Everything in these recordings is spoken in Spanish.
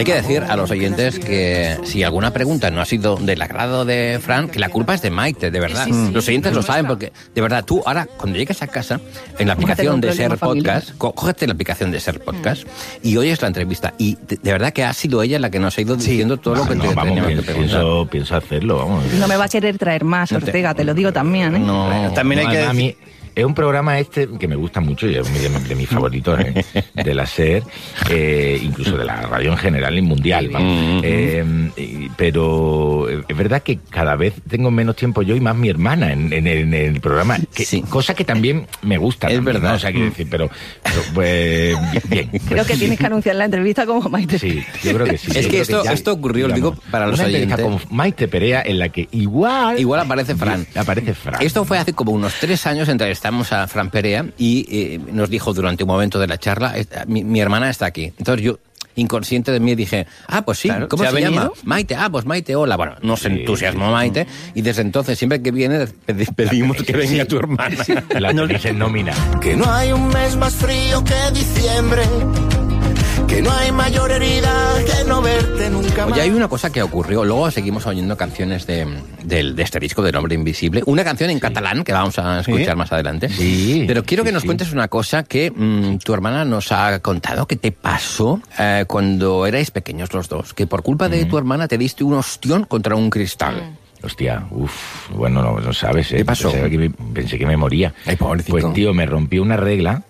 Hay que decir a los oyentes que si alguna pregunta no ha sido del agrado de Fran, que la culpa es de Maite, de verdad. Los oyentes lo saben porque, de verdad, tú ahora, cuando llegues a casa, en la aplicación de Ser Podcast, cógete la aplicación de Ser Podcast y oyes la entrevista. Y de verdad que ha sido ella la que nos ha ido diciendo todo lo que te teníamos que preguntar. Pienso hacerlo, vamos. No me va a querer traer más, Ortega, te lo digo también, ¿eh? No, bueno, también hay que decir... A mí, es un programa que me gusta mucho y es de mis favoritos de la SER, incluso de la radio en general y mundial, vamos. Pero es verdad que cada vez tengo menos tiempo yo y más mi hermana en el programa, cosa que también me gusta. Es también, verdad. ¿no? O sea, quiero decir, pero pues bien. Creo que tienes que anunciar la entrevista como Maite. Sí, yo creo que sí. Es que esto ocurrió, lo digo para los oyentes. Con Maite Perea en la que igual aparece Fran. Esto fue hace como unos 3 años, entrevistamos a Fran Perea y nos dijo durante un momento de la charla, mi hermana está aquí. Entonces yo, inconsciente de mí, dije, pues sí, claro, ¿cómo se llama? Maite, pues Maite, hola. Bueno, nos entusiasmó Maite y desde entonces, siempre que viene, pedimos que venga tu hermana. La tenéis en nómina. Que no hay un mes más frío que diciembre, que no hay mayor herida que no verte nunca más. Oye, hay una cosa que ocurrió, luego seguimos oyendo canciones de este disco del Hombre Invisible, una canción en catalán que vamos a escuchar más adelante, pero quiero que nos cuentes una cosa que tu hermana nos ha contado que te pasó cuando erais pequeños los dos, que por culpa de tu hermana te diste un ostión contra un cristal. Hostia, bueno, no sabes, ¿Qué pasó? Pensé que me moría. Ay, pobrecito. Pues tío, me rompió una regla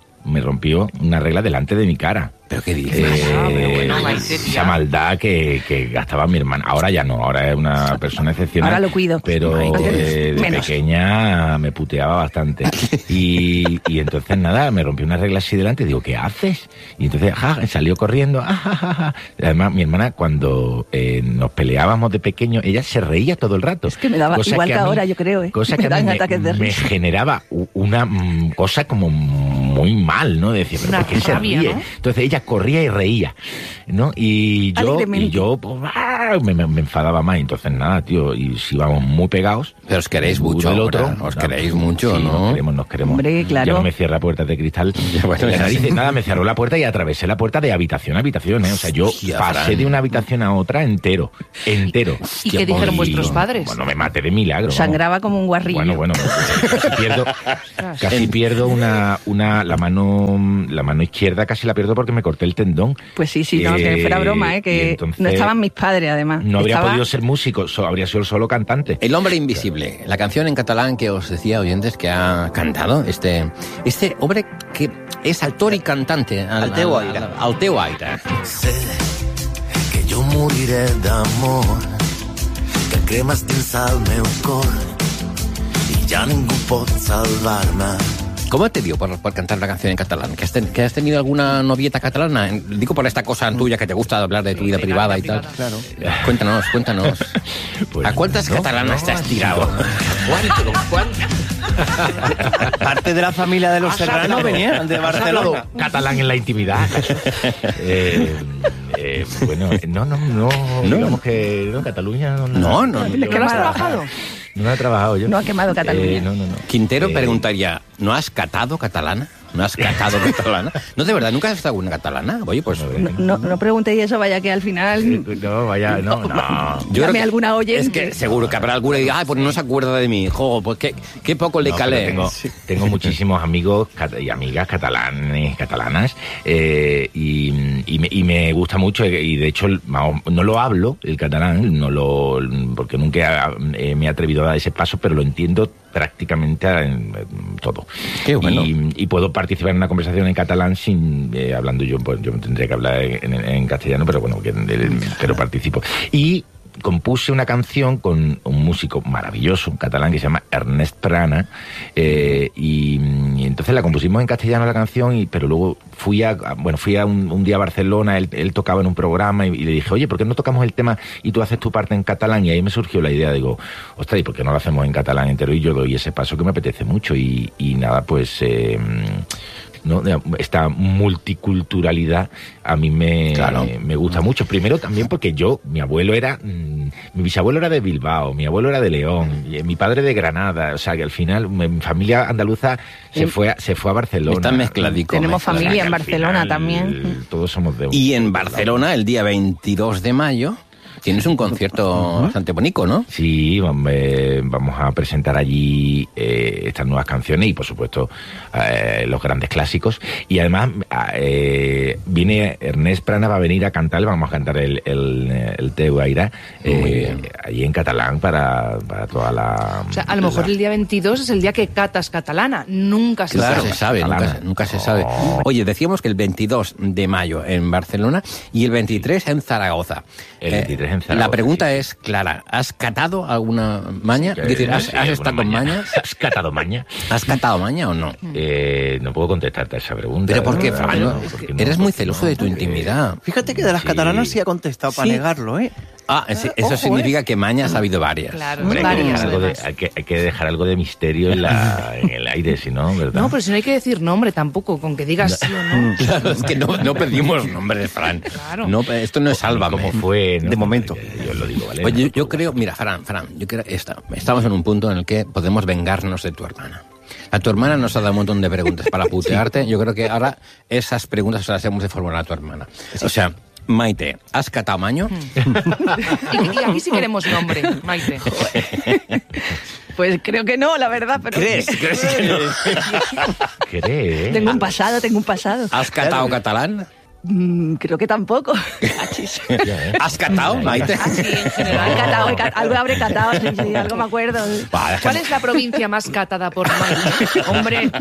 delante de mi cara. ¿Pero qué dices? Esa maldad que gastaba mi hermana. Ahora ya no, ahora es una persona excepcional. Ahora lo cuido. Pero de pequeña me puteaba bastante. Y entonces nada, me rompió una regla así delante y digo, ¿qué haces? Y entonces salió corriendo. Además, mi hermana, cuando nos peleábamos de pequeño, ella se reía todo el rato. Es que me daba igual que ahora, yo creo. Cosa que a mí me generaba una cosa como muy mal, ¿no? Decía, ¿pero por qué se ríe? ¿No? Entonces ella corría y reía, ¿no? Y yo pues, me enfadaba más. Entonces nada, tío, y si íbamos muy pegados. Pero os queréis mucho ahora, os queréis mucho, sí, ¿no? Nos queremos. Hombre, claro. Ya no me cierra puertas de cristal. Nada, me cerró la puerta y atravesé la puerta de habitación a habitación, ¿eh? O sea, yo pasé de una habitación a otra entero. ¿Y qué dijeron vuestros padres? Bueno, me maté de milagro. Sangraba como un guarrillo. Bueno, casi pierdo la mano izquierda, casi la pierdo porque me corté el tendón. Pues sí, no, que fuera broma, que entonces, no estaban mis padres, además. No habría podido ser músico, habría sido solo cantante. El Hombre Invisible, la canción en catalán que os decía, oyentes, que ha cantado este hombre que es actor y cantante. Al teu aire. Sé que jo moriré d'amor, que cremes dins el meu cor i ja ningú pot salvar-me. ¿Cómo te dio por cantar una canción en catalán? ¿Que has tenido alguna novieta catalana? Digo por esta cosa tuya que te gusta hablar de tu vida privada y tal. Claro. Cuéntanos. Pues ¿A cuántas catalanas te has tirado? ¿Cuántas? Parte de la familia de los Serrano venían de Barcelona. Catalán en la intimidad. Bueno, no. Digamos que no, Cataluña No. ¿Es que no has trabajado? No he trabajado yo. No ha quemado Cataluña. No. Quintero preguntaría, ¿no has catado catalana? ¿No has catado catalana? No, de verdad, ¿nunca has estado una catalana? Oye, pues... No preguntéis eso, vaya que al final... No. Yo Llame a alguna oyente. Es que seguro que habrá alguna y diga, pues no se acuerda de mí. Pues qué poco le calé. Tengo muchísimos amigos y amigas catalanas y me gusta mucho y de hecho no lo hablo, el catalán, porque nunca me he atrevido a dar ese paso, pero lo entiendo prácticamente en todo. Qué bueno. Y puedo participar en una conversación en catalán sin hablando yo, pues yo tendría que hablar en castellano, pero bueno, pero participo. Y compuse una canción con un músico maravilloso, un catalán que se llama Ernest Prana, y entonces la compusimos en castellano la canción, pero luego fui a un día a Barcelona, él tocaba en un programa y le dije, oye, ¿por qué no tocamos el tema y tú haces tu parte en catalán? Y ahí me surgió la idea, digo, ostras, ¿y por qué no lo hacemos en catalán entero? Y yo doy ese paso que me apetece mucho y nada, pues... ¿no? Esta multiculturalidad a mí me gusta mucho. Primero también porque mi abuelo era mi bisabuelo era de Bilbao, mi abuelo era de León, y mi padre de Granada, o sea que al final mi familia andaluza se fue a Barcelona. Está mezcladico. Tenemos familia en Barcelona final, también. Todos somos de... Y en Barcelona, el día 22 de mayo... Tienes un concierto bastante bonito, ¿no? Sí, vamos a presentar allí estas nuevas canciones y, por supuesto, los grandes clásicos. Y además viene Ernest Prana, va a venir a cantar, vamos a cantar el Teu Aire allí en catalán para toda la... O sea, a lo mejor el día 22 es el día que catas catalana. Nunca se sabe. Nunca se sabe. Oye, decíamos que el 22 de mayo en Barcelona y el 23 en Zaragoza. El 23 en Zaragoza. La pregunta es clara. ¿Has catado alguna maña? Es decir, ¿has estado con mañas? ¿Has catado maña? ¿Has catado maña o no? No puedo contestarte a esa pregunta. ¿Pero por qué, Fran? Eres muy celoso de tu intimidad. Fíjate que de las catalanas sí ha contestado para negarlo, ¿eh? Eso significa que mañas ha habido varias. Claro, Hombre, varias. hay que dejar algo de misterio en el aire, si no, ¿verdad? No, pero si no hay que decir nombre tampoco, con que digas sí o no. Claro, es que no pedimos nombres, Fran. Claro. No, esto no es Sálvame. ¿Cómo fue? ¿No? De momento. Yo lo digo, ¿vale? Oye, yo creo, mira, Fran, yo creo estamos en un punto en el que podemos vengarnos de tu hermana. A tu hermana nos ha dado un montón de preguntas para putearte. Yo creo que ahora esas preguntas se las hemos de formular a tu hermana. O sea, Maite, ¿has catado maño? Y aquí sí queremos nombre, Maite. Pues creo que no, la verdad, pero... ¿Crees que no? ¿Crees? Tengo un pasado. ¿Has catado catalán? Creo que tampoco. ¿Has catado, Maite? Sí, en general. Algo habré catado, sí, algo me acuerdo. ¿Cuál es la provincia más catada por Maite? Hombre,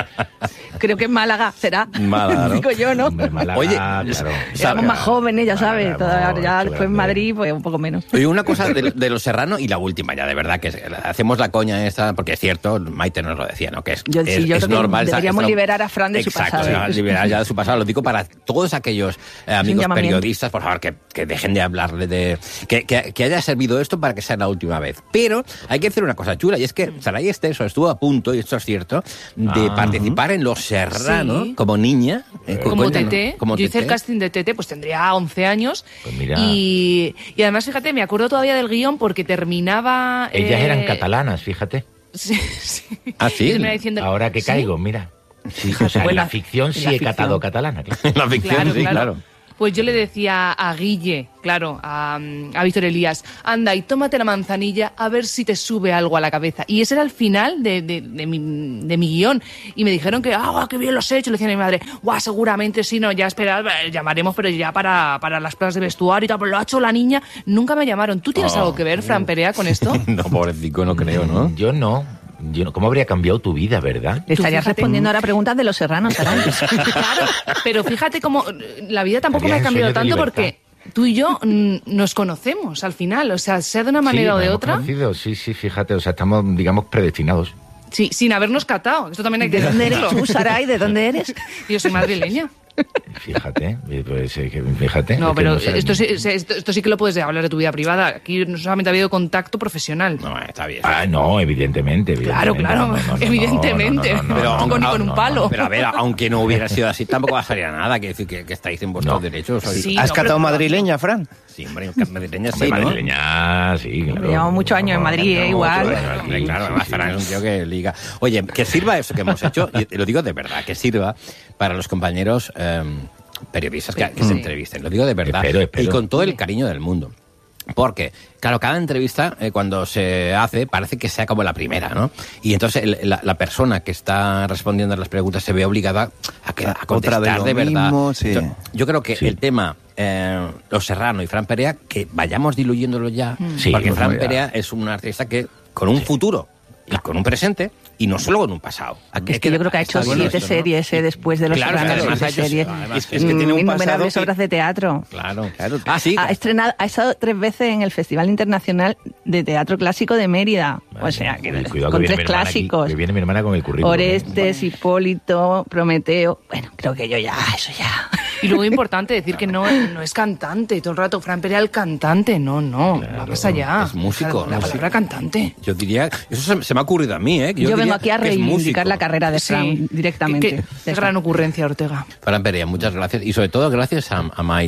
Creo que en Málaga será. Málaga, ¿no? Digo yo, ¿no? Hombre, Málaga, Oye, claro. Éramos más jóvenes, ya sabes. Málaga, Ya mucho después en grande. Madrid, pues un poco menos. Oye, una cosa de Los Serrano y la última ya, de verdad, que hacemos la coña esta, porque es cierto, Maite nos lo decía, ¿no? Que es Yo creo que normal. deberíamos liberar a Fran de su pasado. Exacto, liberar ya de su pasado. Lo digo para todos aquellos amigos llamamiento. periodistas, por favor, que dejen de hablarle de... Que haya servido esto para que sea la última vez. Pero hay que hacer una cosa chula, y es que Saray Esteso estuvo a punto, y esto es cierto, de participar en Los Serrano Sí. como niña. como Cuéntanos, Tete. como Yo hice el Tete. casting de Tete, pues tendría 11 años. Pues mira. Y además, fíjate, me acuerdo todavía del guión porque terminaba... Ellas eran catalanas, fíjate. Sí, sí. Ah, sí. Y terminaba diciendo, Ahora que ¿sí? caigo, mira. Sí, o sea, en Bueno, la ficción sí en la he catado ficción. catalana. claro. La ficción, sí, claro. Pues yo le decía a Guille, claro, a Víctor Elías, anda y tómate la manzanilla a ver si te sube algo a la cabeza. Y ese era el final de mi guión. Y me dijeron que, qué bien lo has hecho. Le decía a mi madre, seguramente sí, no, ya esperad, llamaremos, pero ya para las pruebas de vestuario y tal. Pero lo ha hecho la niña, nunca me llamaron. ¿Tú tienes algo que ver, Fran Perea, con esto? No, pobrecito, no creo, ¿no? Yo no. ¿Cómo habría cambiado tu vida, verdad? Le estarías fíjate. respondiendo ahora preguntas de Los Serranos, Saray. Claro, pero fíjate cómo la vida tampoco me ha Habría cambiado sueños de tanto libertad. porque tú y yo nos conocemos al final. O sea, sea de una manera Sí, o de nos hemos otra. conocido, sí, fíjate, o sea, estamos, digamos, predestinados. Sí, sin habernos catado. Esto también hay que ¿De dónde eres decirlo. tú, Saray? ¿De dónde eres? Yo soy madrileña. Fíjate, pues, fíjate. No, es que pero sé. esto sí que lo puedes hablar de tu vida privada. Aquí no solamente ha habido contacto profesional. No, está bien. No, evidentemente. Claro, evidentemente. Pero No, ni con un palo. Pero a ver, aunque no hubiera sido así, tampoco pasaría nada. Que decir que estáis en vuestros derechos. Sois- Sí, ¿Has no, catado pero- madrileña, Fran? Sí, hombre, madrileña sí, Hombre, ¿no? madrileña, sí, claro. Llevamos muchos años en Madrid, Llevamos igual. muchos años Hombre, aquí, claro, sí, además sí. Fran es un tío que liga. Oye, que sirva eso que hemos hecho, y lo digo de verdad, que sirva para los compañeros periodistas que se entrevisten. Lo digo de verdad. Espero. Y con todo el cariño del mundo. Porque, claro, cada entrevista, cuando se hace, parece que sea como la primera, ¿no? Y entonces la persona que está respondiendo a las preguntas se ve obligada a Otra vez contestar lo de verdad. mismo, sí. Entonces, yo creo que Sí. el tema Los Serrano y Fran Perea, que vayamos diluyéndolo ya, Sí, porque pues Fran no, ya. Perea es un artista que con un futuro y con un presente, y no solo con un pasado. Es que yo creo que ha hecho está bueno 7 esto, ¿no? series después de Los Claro, Serranos. además 7 ha hecho- series. además es que tiene un Innumerables pasado obras de teatro. Claro. Ah, sí. Ha estado 3 veces en el Festival Internacional de Teatro Clásico de Mérida. O sea, que Cuidado, con que viene 3 mi hermana aquí, clásicos. que viene mi hermana con el currículum. Orestes, Hipólito, Prometeo. Bueno, creo que eso ya. Y luego importante decir que no es cantante. Todo el rato, Fran Perea el cantante. No, va más allá. es músico, La palabra cantante. Yo diría, eso se me ha ocurrido a mí, ¿eh? Yo vengo diría aquí a que es reivindicar músico. la carrera de Fran Sí. directamente. Qué gran ocurrencia, Ortega. Fran Perea, muchas gracias. Y sobre todo gracias a Maite.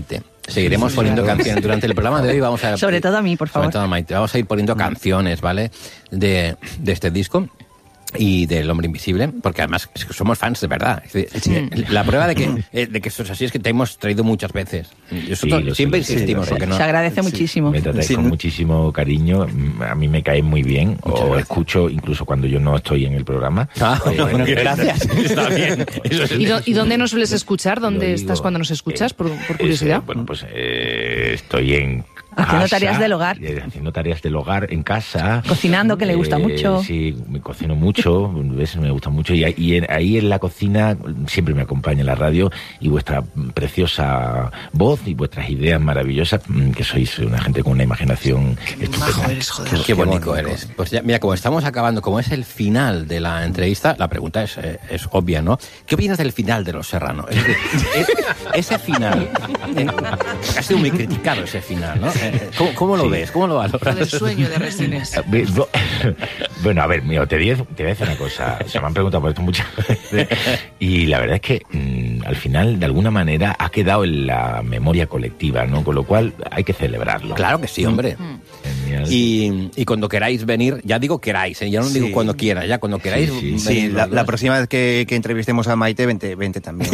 Seguiremos poniendo canciones durante el programa de hoy. Vamos a, Sobre todo a mí, por favor. Sobre todo a Maite. Vamos a ir poniendo canciones, ¿vale? De este disco y del Hombre Invisible, porque además somos fans de verdad. La prueba de que esto es así es que te hemos traído muchas veces. Nosotros siempre insistimos. Porque no, se agradece muchísimo. Me tratáis con muchísimo cariño. A mí me cae muy bien. O escucho incluso cuando yo no estoy en el programa. Bueno, gracias. Está bien. ¿Y dónde nos sueles escuchar? ¿Dónde estás cuando nos escuchas? Por curiosidad. Bueno, pues estoy en haciendo casa, tareas del hogar. Haciendo tareas del hogar en casa. Cocinando, que le gusta mucho. Sí, me cocino mucho, ¿ves? Me gusta mucho. Y ahí en la cocina siempre me acompaña la radio y vuestra preciosa voz y vuestras ideas maravillosas, que sois una gente con una imaginación estupenda. Qué bonito eres. Pues ya, mira, como estamos acabando, como es el final de la entrevista, la pregunta es obvia, ¿no? ¿Qué opinas del final de Los Serrano? Ese final, ha sido muy criticado ese final, ¿no? ¿Cómo lo ves? ¿Cómo lo valoras? El sueño de Resines. Bueno, a ver, mira, te voy a decir una cosa. Se me han preguntado por esto muchas veces. Y la verdad es que al final, de alguna manera, ha quedado en la memoria colectiva, ¿no? Con lo cual hay que celebrarlo. Claro que sí, hombre. Y cuando queráis venir, ya digo queráis, ya no digo cuando quiera, ya cuando queráis. Sí, la próxima vez que entrevistemos a Maite, vente también.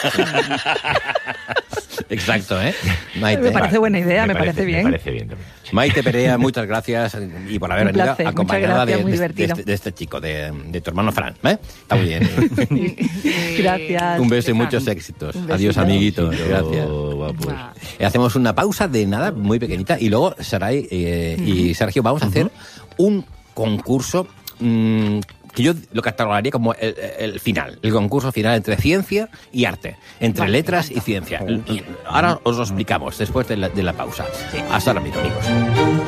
Exacto, ¿eh? Maite. Me parece buena idea, me parece bien. Me parece bien también. Maite Perea, muchas gracias y por haber venido acompañada de este chico, de tu hermano Fran. Está muy bien. Gracias. Un beso y muchos éxitos. Adiós, amiguitos. Gracias. Hacemos una pausa de nada, muy pequeñita, y luego Saray y Sergio vamos a hacer un concurso que yo lo catalogaría como el final, el concurso final entre ciencia y arte, entre letras y ciencia. Y ahora os lo explicamos después de la pausa. Hasta ahora mismo, amigos.